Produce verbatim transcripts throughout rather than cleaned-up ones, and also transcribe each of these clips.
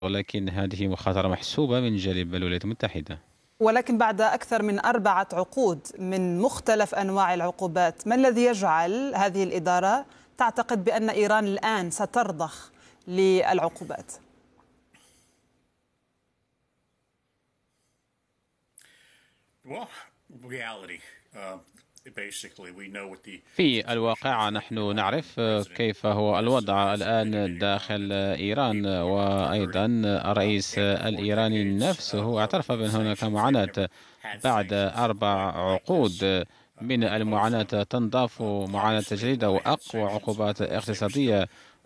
ولكن هذه مخاطرة محسوبة من جانب الولايات المتحدة. ولكن بعد أكثر من أربعة عقود من مختلف أنواع العقوبات، ما الذي يجعل هذه الإدارة تعتقد بأن إيران الآن سترضخ للعقوبات؟ في الواقع نحن نعرف كيف هو الوضع الآن داخل إيران، وأيضا الرئيس الإيراني نفسه اعترف بأن هناك معاناة. بعد أربع عقود من المعاناة تنضاف معاناة جديدة وأقوى عقوبات اقتصادية،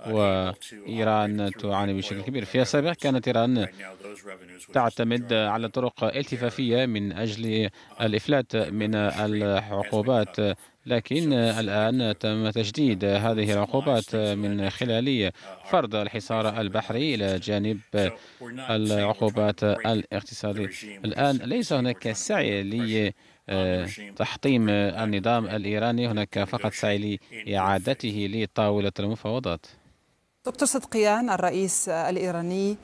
وإيران تعاني بشكل كبير. في السابق كانت إيران تعتمد على طرق التفافية من أجل الإفلات من العقوبات، لكن الآن تم تجديد هذه العقوبات من خلال فرض الحصار البحري إلى جانب العقوبات الاقتصادية. الآن ليس هناك سعي لتحطيم النظام الإيراني، هناك فقط سعي لإعادته لطاولة المفاوضات. دكتور صدقيان، الرئيس الإيراني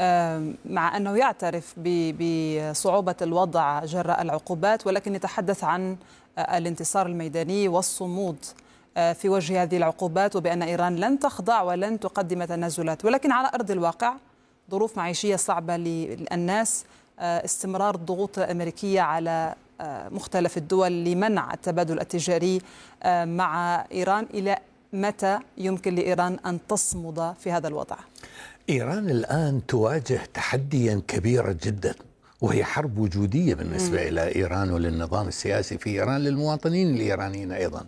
مع أنه يعترف بصعوبة الوضع جراء العقوبات، ولكن يتحدث عن الانتصار الميداني والصمود في وجه هذه العقوبات، وبأن إيران لن تخضع ولن تقدم تنازلات. ولكن على أرض الواقع ظروف معيشية صعبة للناس، استمرار الضغوط الأمريكية على مختلف الدول لمنع التبادل التجاري مع إيران. إلى متى يمكن لإيران أن تصمد في هذا الوضع؟ إيران الآن تواجه تحديا كبيرا جدا، وهي حرب وجودية بالنسبة م. إلى إيران وللنظام السياسي في إيران، للمواطنين الإيرانيين أيضا.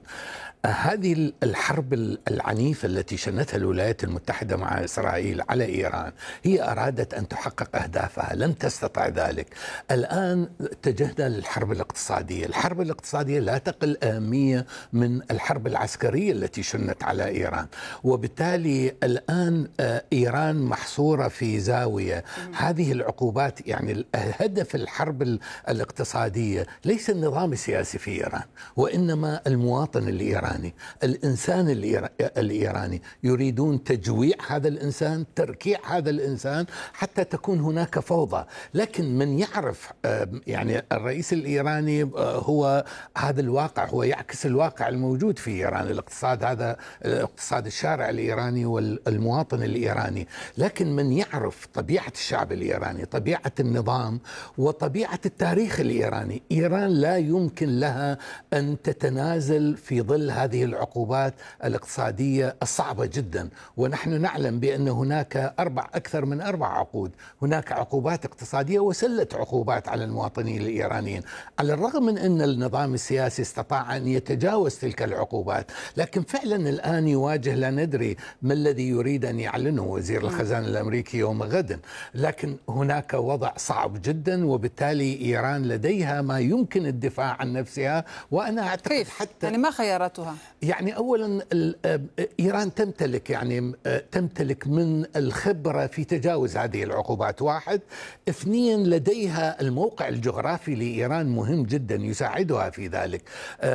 هذه الحرب العنيفة التي شنتها الولايات المتحدة مع إسرائيل على إيران هي أرادت أن تحقق أهدافها، لم تستطع ذلك. الآن اتجهنا للحرب الاقتصادية. الحرب الاقتصادية لا تقل أهمية من الحرب العسكرية التي شنت على إيران، وبالتالي الآن إيران محصورة في زاوية. هذه العقوبات، يعني هدف الحرب الاقتصادية ليس النظام السياسي في إيران، وإنما المواطن الإيراني، الإنسان الإيراني. يريدون تجويع هذا الإنسان، تركيع هذا الإنسان حتى تكون هناك فوضى. لكن من يعرف، يعني الرئيس الإيراني هو هذا الواقع، هو يعكس الواقع الموجود في إيران. الاقتصاد هذا اقتصاد الشارع الإيراني والمواطن الإيراني. لكن من يعرف طبيعة الشعب الإيراني، طبيعة النظام وطبيعة التاريخ الإيراني، إيران لا يمكن لها أن تتنازل في ظل هذه العقوبات الاقتصادية الصعبة جدا. ونحن نعلم بأن هناك أربع أكثر من أربع عقود، هناك عقوبات اقتصادية وسلة عقوبات على المواطنين الإيرانيين، على الرغم من أن النظام السياسي استطاع أن يتجاوز تلك العقوبات. لكن فعلا الآن يواجه، لا ندري ما الذي يريد أن يعلنه وزير الخزانة الأمريكي يوم غد، لكن هناك وضع صعب جدا، وبالتالي إيران لديها ما يمكن الدفاع عن نفسها. وأنا أعتقد حتى يعني ما خياراتها؟ يعني أولا إيران تمتلك يعني تمتلك من الخبرة في تجاوز هذه العقوبات. واحد. اثنين، لديها الموقع الجغرافي لإيران مهم جدا يساعدها في ذلك.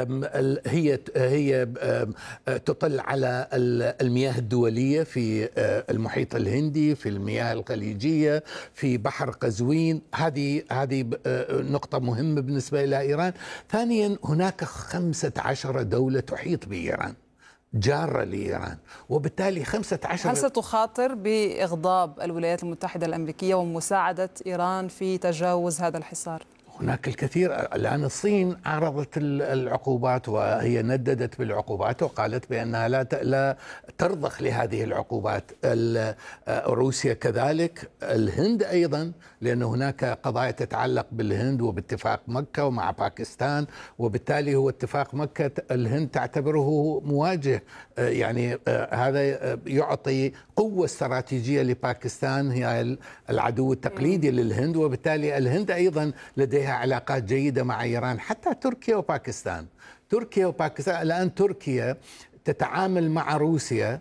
هي هي تطل على المياه الدولية في المحيط الهندي، في المياه الخليجية، في بحر قزوين. هذه هذه نقطة مهمة بالنسبة إلى إيران. ثانيا، هناك خمسة عشر دولة تحيط بإيران، جارة لإيران، وبالتالي خمسة عشر. هل ستخاطر بإغضاب الولايات المتحدة الأمريكية ومساعدة إيران في تجاوز هذا الحصار؟ هناك الكثير. الآن الصين عرضت العقوبات، وهي نددت بالعقوبات وقالت بأنها لا لا ترضخ لهذه العقوبات. روسيا كذلك، الهند أيضا، لأن هناك قضايا تتعلق بالهند وباتفاق مكة ومع باكستان، وبالتالي هو اتفاق مكة الهند تعتبره مواجه، يعني هذا يعطي قوة استراتيجية لباكستان، هي العدو التقليدي للهند، وبالتالي الهند أيضا لديها علاقات جيدة مع إيران. حتى تركيا وباكستان، تركيا وباكستان الآن تركيا تتعامل مع روسيا،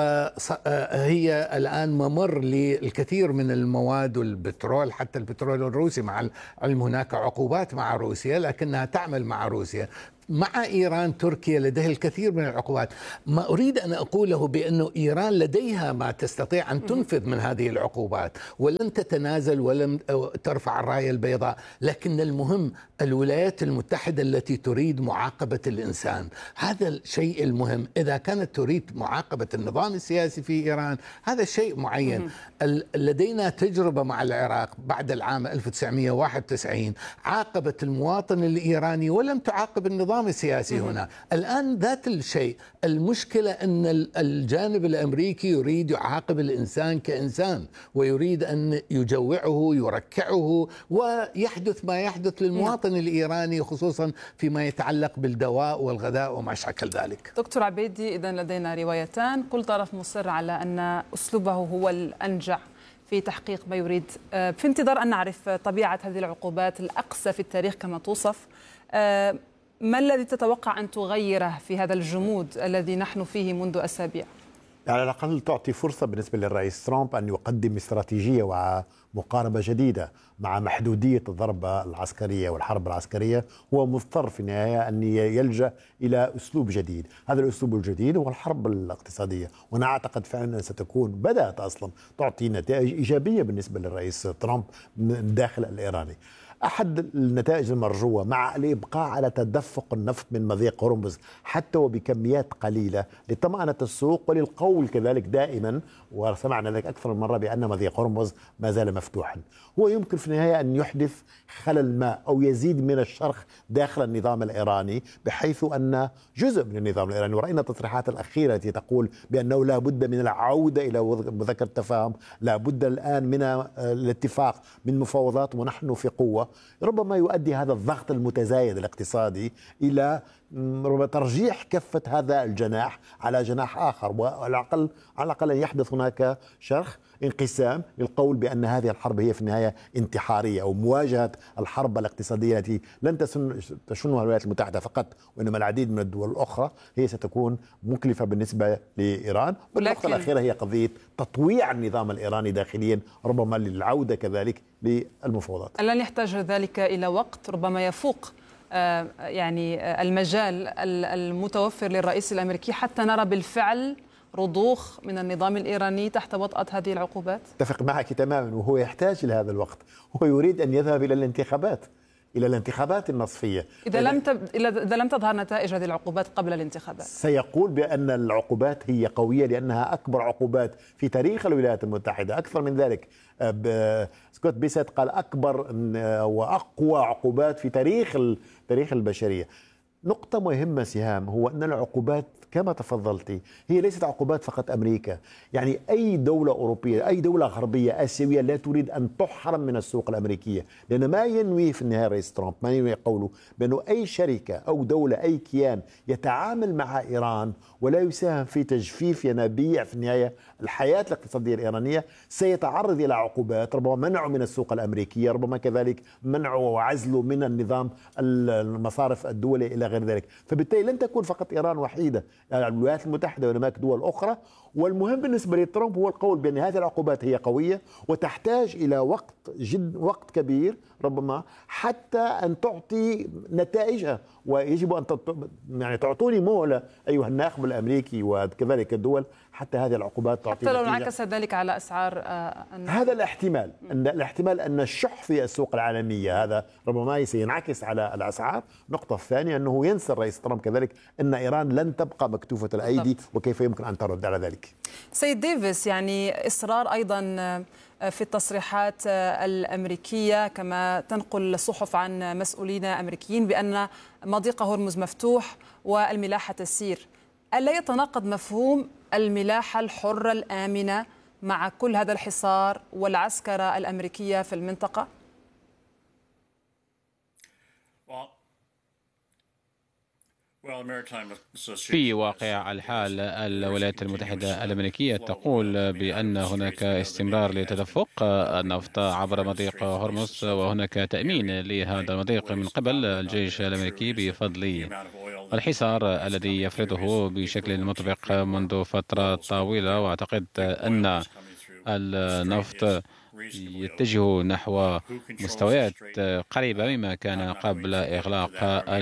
وهي الآن ممر للكثير من المواد والبترول، حتى البترول الروسي، مع العلم هناك عقوبات مع روسيا، لكنها تعمل مع روسيا. مع إيران تركيا لديها الكثير من العقوبات. ما أريد أن أقوله بأنه إيران لديها ما تستطيع أن تنفذ من هذه العقوبات ولن تتنازل ولم ترفع الراية البيضاء، لكن المهم الولايات المتحدة التي تريد معاقبة الإنسان، هذا الشيء المهم. إذا كانت تريد معاقبة النظام السياسي في إيران هذا شيء معين. لدينا تجربة مع العراق بعد العام ألف وتسعمئة وواحد وتسعين، عاقبت المواطن الإيراني ولم تعاقب النظام السياسي هنا. الآن ذات الشيء، المشكلة أن الجانب الأمريكي يريد يعاقب الإنسان كإنسان ويريد أن يجوعه يركعه، ويحدث ما يحدث للمواطن الإيراني خصوصا فيما يتعلق بالدواء والغذاء وما شاكل ذلك. دكتور عبيدي، إذن لدينا روايتان، كل طرف مصر على أن أسلوبه هو الأنجع في تحقيق ما يريد. في انتظار أن نعرف طبيعة هذه العقوبات الأقصى في التاريخ كما توصف، ما الذي تتوقع أن تغيره في هذا الجمود الذي نحن فيه منذ أسابيع؟ على الأقل تعطي فرصة بالنسبة للرئيس ترامب أن يقدم استراتيجية ومقاربة جديدة مع محدودية الضربة العسكرية والحرب العسكرية. هو مضطر في النهاية أن يلجأ إلى أسلوب جديد. هذا الأسلوب الجديد هو الحرب الاقتصادية، وأنا أعتقد فعلا أنها ستكون بدأت أصلا تعطي نتائج إيجابية بالنسبة للرئيس ترامب من الداخل الإيراني. أحد النتائج المرجوة مع الإبقاء على تدفق النفط من مضيق هرمز حتى وبكميات قليلة لطمأنة السوق وللقول كذلك دائما، وسمعنا ذلك أكثر من مرة، بأن مضيق هرمز ما زال مفتوحا. هو يمكن في النهاية أن يحدث خلل ما أو يزيد من الشرخ داخل النظام الإيراني، بحيث أن جزء من النظام الإيراني، ورأينا التصريحات الأخيرة التي تقول بأنه لا بد من العودة إلى مذكرة التفاهم، لا بد الآن من الاتفاق من مفاوضات ونحن في قوة، ربما يؤدي هذا الضغط المتزايد الاقتصادي إلى ترجيح كفة هذا الجناح على جناح آخر، وعلى الأقل على الأقل أن يحدث هناك شرخ انقسام للقول بأن هذه الحرب هي في النهاية انتحارية، أو مواجهة الحرب الاقتصادية التي لن تشنها الولايات المتحدة فقط وإنما العديد من الدول الأخرى، هي ستكون مكلفة بالنسبة لإيران. والنقطة الأخيرة هي قضية تطويع النظام الإيراني داخليا، ربما للعودة كذلك للمفاوضات. لن يحتاج ذلك إلى وقت ربما يفوق يعني المجال المتوفر للرئيس الأمريكي حتى نرى بالفعل رضوخ من النظام الإيراني تحت وطأة هذه العقوبات؟ اتفق معك تماما، وهو يحتاج إلى هذا الوقت. هو يريد أن يذهب إلى الانتخابات إلى الانتخابات النصفية. إذا لم تب... إذا لم تظهر نتائج هذه العقوبات قبل الانتخابات، سيقول بأن العقوبات هي قوية لأنها أكبر عقوبات في تاريخ الولايات المتحدة. أكثر من ذلك، سكوت بيسيت قال أكبر وأقوى عقوبات في تاريخ تاريخ البشرية. نقطة مهمة سهام، هو أن العقوبات كما تفضلتي هي ليست عقوبات فقط أمريكا. يعني أي دولة أوروبية، أي دولة غربية آسيوية لا تريد أن تحرم من السوق الأمريكية، لأن ما ينوي في النهاية رئيس ترامب ما ينوي قوله بأنه أي شركة أو دولة أي كيان يتعامل مع إيران ولا يساهم في تجفيف ينابيع في النهاية الحياة الاقتصادية الإيرانية سيتعرض إلى عقوبات، ربما منعه من السوق الأمريكية، ربما كذلك منعه وعزله من النظام المصارف الدولي إلى غير ذلك. فبالتالي لن تكون فقط إيران وحيدة، يعني الولايات المتحدة وهناك دول أخرى. والمهم بالنسبة لترامب هو القول بأن هذه العقوبات هي قوية وتحتاج إلى وقت جد وقت كبير ربما حتى أن تعطي نتائجها، ويجب أن يعني تعطوني مهلة أيها الناخب الأمريكي وكذلك الدول حتى هذه العقوبات تعطي حتى لو انعكس ذلك على أسعار. هذا الاحتمال أن الاحتمال أن الشح في السوق العالمية هذا ربما سينعكس على الأسعار. النقطة الثانية أنه ينسى الرئيس ترامب كذلك أن إيران لن تبقى مكتوفة الأيدي، وكيف يمكن أن ترد على ذلك. سيد ديفيس، يعني إصرار أيضا في التصريحات الأمريكية كما تنقل الصحف عن مسؤولين أمريكيين بأن مضيق هرمز مفتوح والملاحة تسير. ألا يتناقض مفهوم الملاحة الحرة الآمنة مع كل هذا الحصار والعسكرة الأمريكية في المنطقة؟ في واقع الحال الولايات المتحدة الأمريكية تقول بأن هناك استمرار لتدفق النفط عبر مضيق هرمز، وهناك تأمين لهذا المضيق من قبل الجيش الأمريكي بفضل الحصار الذي يفرضه بشكل مطبق منذ فترة طويلة. وأعتقد أن النفط يتجه نحو مستويات قريبة مما كان قبل إغلاق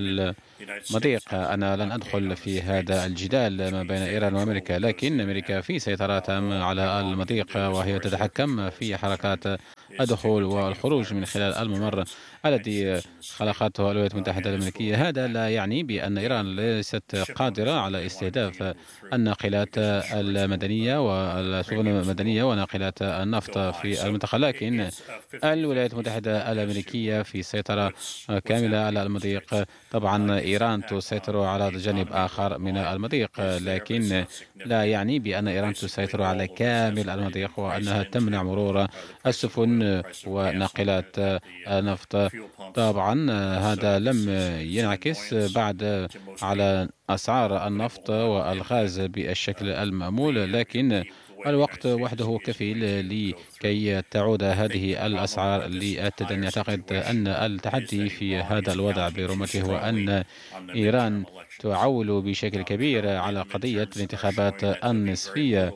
المضيق. أنا لن أدخل في هذا الجدال ما بين إيران وأمريكا، لكن أمريكا في سيطرة تامة على المضيق، وهي تتحكم في حركات الدخول والخروج من خلال الممر الذي خلقته الولايات المتحدة الأمريكية. هذا لا يعني بأن إيران ليست قادرة على استهداف الناقلات المدنية والسفن المدنية وناقلات النفط في المنطقة، لكن الولايات المتحدة الأمريكية في سيطرة كاملة على المضيق. طبعا إيران تسيطر على جانب آخر من المضيق، لكن لا يعني بأن إيران تسيطر على كامل المضيق وأنها تمنع مرور السفن وناقلات النفط. طبعا هذا لم ينعكس بعد على أسعار النفط والغاز بالشكل المأمول، لكن الوقت وحده كفيل لكي تعود هذه الأسعار للتدني. أعتقد أن التحدي في هذا الوضع برمته هو أن إيران تعول بشكل كبير على قضية الانتخابات النصفية،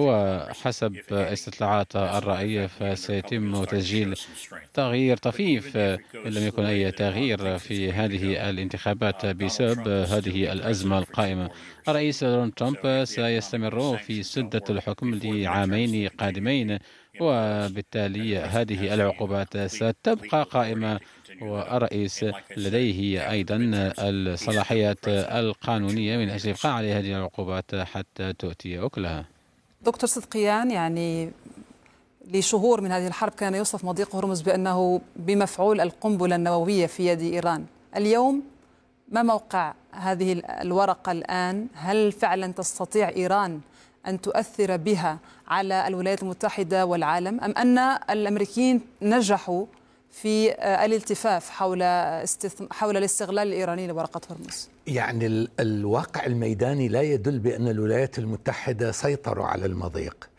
وحسب استطلاعات الرأي فسيتم تسجيل تغيير طفيف إن لم يكن أي تغيير في هذه الانتخابات بسبب هذه الأزمة القائمة. الرئيس دونالد ترامب سيستمر في سدة الحكم لعامين قادمين، وبالتالي هذه العقوبات ستبقى قائمة، والرئيس لديه أيضا الصلاحيات القانونية من أجل الإبقاء على هذه العقوبات حتى تؤتي أكلها. دكتور صدقيان، يعني لشهور من هذه الحرب كان يوصف مضيق هرمز بأنه بمفعول القنبلة النووية في يد إيران. اليوم ما موقع هذه الورقة الآن؟ هل فعلا تستطيع إيران أن تؤثر بها على الولايات المتحدة والعالم، أم أن الأمريكيين نجحوا في الالتفاف حول حول الاستغلال الإيراني لورقة هرمز؟ يعني الواقع الميداني لا يدل بأن الولايات المتحدة سيطروا على المضيق.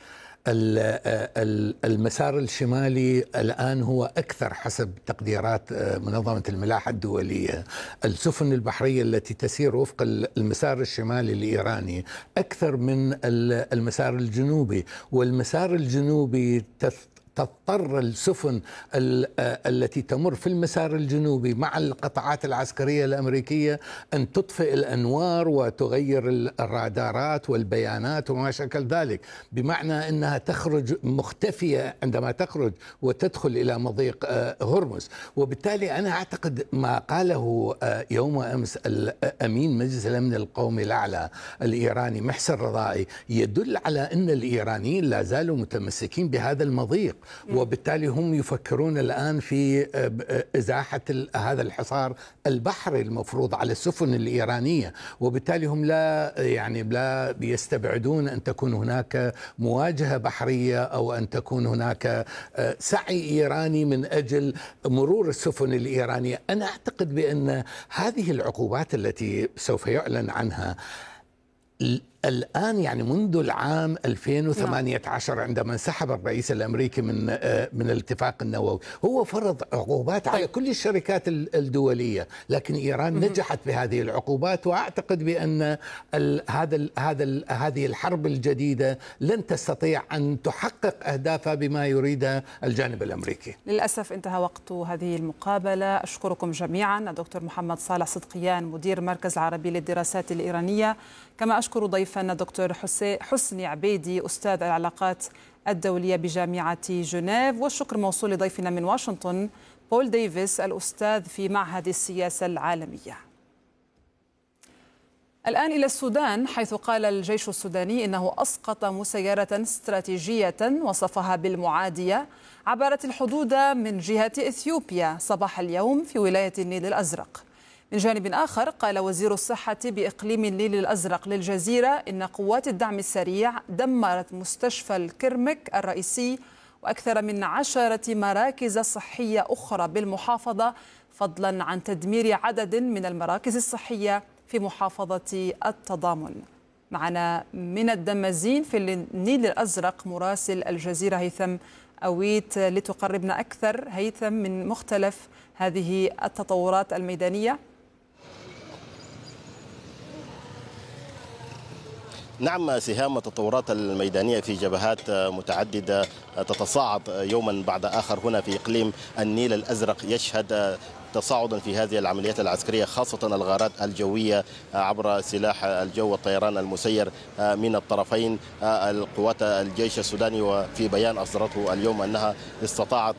المسار الشمالي الآن هو أكثر حسب تقديرات منظمة الملاحة الدولية. السفن البحرية التي تسير وفق المسار الشمالي الإيراني أكثر من المسار الجنوبي، والمسار الجنوبي تضطر السفن التي تمر في المسار الجنوبي مع القطاعات العسكرية الأمريكية أن تطفئ الأنوار وتغير الرادارات والبيانات وما شكل ذلك، بمعنى أنها تخرج مختفية عندما تخرج وتدخل إلى مضيق هرمز. وبالتالي أنا أعتقد ما قاله يوم أمس الأمين مجلس الأمن القومي الأعلى الإيراني محسن رضائي يدل على أن الإيرانيين لا زالوا متمسكين بهذا المضيق، وبالتالي هم يفكرون الآن في إزاحة هذا الحصار البحري المفروض على السفن الإيرانية، وبالتالي هم لا يعني لا يستبعدون أن تكون هناك مواجهة بحرية أو أن تكون هناك سعي إيراني من أجل مرور السفن الإيرانية. أنا أعتقد بأن هذه العقوبات التي سوف يعلن عنها الآن، يعني منذ العام ألفين وثمانية عشر عندما انسحب الرئيس الأمريكي من من الاتفاق النووي، هو فرض عقوبات على كل الشركات الدولية، لكن إيران نجحت بهذه العقوبات. وأعتقد بأن هذا هذا هذه الحرب الجديدة لن تستطيع أن تحقق أهدافها بما يريدها الجانب الأمريكي. للأسف انتهى وقت هذه المقابلة. أشكركم جميعا الدكتور محمد صالح صدقيان مدير المركز العربي للدراسات الإيرانية، كما أشكر ضيفنا الدكتور حسني عبيدي أستاذ العلاقات الدولية بجامعة جنيف، والشكر موصول لضيفنا من واشنطن بول ديفيس الأستاذ في معهد السياسة العالمية. الآن إلى السودان، حيث قال الجيش السوداني إنه أسقط مسيرة استراتيجية وصفها بالمعادية عبرت الحدود من جهة إثيوبيا صباح اليوم في ولاية النيل الأزرق. من جانب آخر، قال وزير الصحة بإقليم النيل الأزرق للجزيرة إن قوات الدعم السريع دمرت مستشفى الكرمك الرئيسي وأكثر من عشرة مراكز صحية أخرى بالمحافظة، فضلا عن تدمير عدد من المراكز الصحية في محافظة التضامن. معنا من الدمازين في النيل الأزرق مراسل الجزيرة هيثم أويت لتقربنا أكثر هيثم من مختلف هذه التطورات الميدانية. نعم، سهام التطورات الميدانية في جبهات متعددة تتصاعد يوما بعد آخر هنا في إقليم النيل الأزرق، يشهد تصاعدا في هذه العمليات العسكرية، خاصة الغارات الجوية عبر سلاح الجو والطيران المسير من الطرفين. القوات الجيش السوداني وفي بيان أصدرته اليوم أنها استطاعت